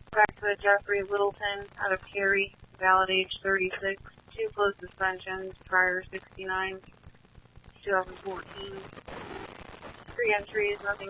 Back to Jeffrey Littleton out of Cary, valid age 36, 2 closed suspensions, prior 69, 2014. 3 entries, nothing